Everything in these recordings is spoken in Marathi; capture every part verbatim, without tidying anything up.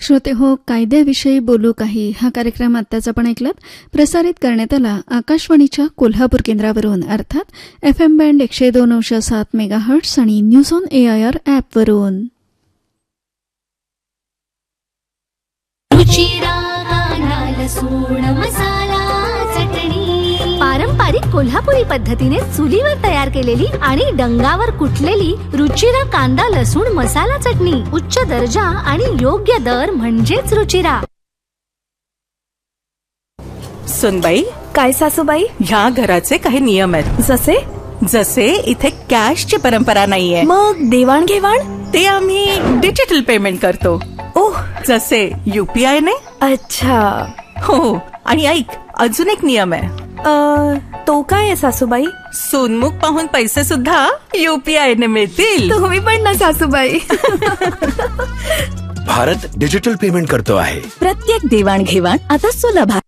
श्रोते हो, कायद्याविषयी बोलू काही हा कार्यक्रम आत्ताच आपण ऐकलात. प्रसारित करण्यात आला आकाशवाणीच्या कोल्हापूर केंद्रावरून, अर्थात एफ एम बँड एकशे दोन अंश सात मेगा हर्ट्स आणि news on A I R ॲपवरून. पारंपरिक कोल्हापुरी पद्धतीने चुलीवर तयार केलेली आणि डंगावर कुटलेली रुचिरा कांदा लसूण मसाला चटणी. उच्च दर्जा आणि योग्य दर म्हणजेच रुचिरा. सुनबाई. काय सासूबाई? ह्या घराचे काही नियम आहेत. जसे जसे इथे कॅशची परंपरा नाहीये. मग देवाणघेवाण? ते आम्ही डिजिटल पेमेंट करतो. ओह, जसे यूपीआय ने. अच्छा. हो, आणि ऐक, अजून एक नियम आहे. तो काय आहे सासूबाई? सोनमुख पाहून पैसे सुद्धा यूपीआय ने मिळतील. तुम्ही पण ना सासूबाई. भारत डिजिटल पेमेंट करतो आहे. प्रत्येक देवाणघेवाण आता सुलभ आहे.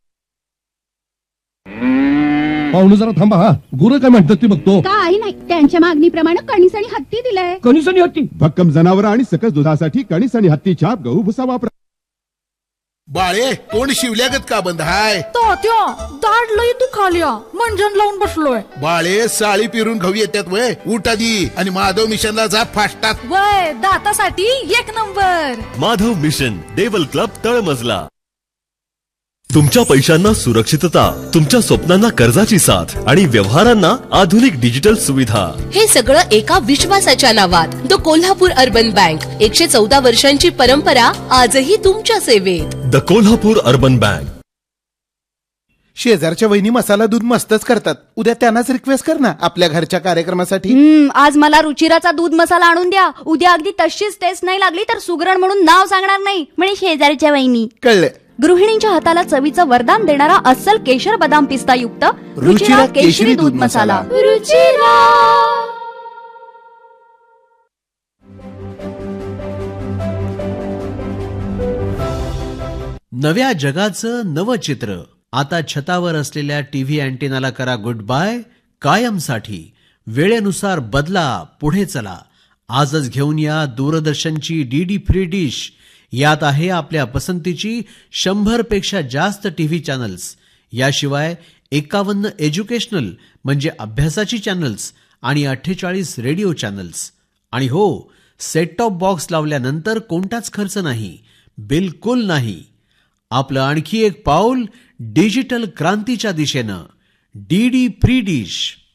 पाहुणे जरा थांबा. हा, गुरं काय म्हणतात ते बघतो. काय नाही, त्यांच्या मागणीप्रमाणे कणीस आणि हत्ती दिलंय. कणीस आणि हत्ती? भक्कम जनावर आणि सकस दुधासाठी कणीस आणि हत्ती छाप गहू भुसा वापरा. बाळे, कोण शिवल्यागत का बंद हाय? तो त्यो दाढ लई तू खाल्या मंजन लावून बसलोय. बाळे, साळी पिरून घाऊ येतात वय. उठ आधी आणि माधव मिशनला जा फास्टात. वय दातासाठी एक number. Madhav mission, Deval club, तळमजला. तुमच्या पैशांना सुरक्षितता, तुमच्या स्वप्नांना कर्जाची साथ आणि व्यवहारांना आधुनिक डिजिटल सुविधा. हे सगळं एका विश्वासाच्या नावात. The Kolhapur urban bank. एकशे चौदा वर्षांची परंपरा आजही तुमच्या सेवेत. The Kolhapur urban bank. शेजारच्या वहिनी मसाला दूध मस्तच करतात. उद्या त्यांनाच रिक्वेस्ट कर ना आपल्या घरच्या कार्यक्रमासाठी. आज मला रुचिराचा दूध मसाला आणून द्या. उद्या अगदी तशीच टेस्ट नाही लागली तर सुगरण म्हणून नाव सांगणार नाही म्हणजे शेजारच्या वहिनी. कळलं. गृहिणींच्या हाताला चवीचं वरदान देणारा अस्सल केशर बदाम पिस्ता युक्त रुचिरा केशरी दूध मसाला. रुचिरा. नव्या जगाचं नवं चित्र. आता छतावर असलेल्या टीव्ही अँटेनाला करा गुड बाय कायमसाठी. वेळेनुसार बदला, पुढे चला. आजच घेऊन या दूरदर्शनची डीडी फ्री डिश. यात आहे आपल्या पसंतीची शंभर पेक्षा जास्त टीव्ही चॅनल्स. याशिवाय एकावन्न एज्युकेशनल म्हणजे अभ्यासाची चॅनल्स आणि अठ्ठेचाळीस रेडिओ चॅनल्स. आणि हो, सेट टॉप बॉक्स लावल्यानंतर कोणताच खर्च नाही, बिलकुल नाही. आपलं आणखी एक पाऊल डिजिटल क्रांतीच्या दिशेनं. DD free dish.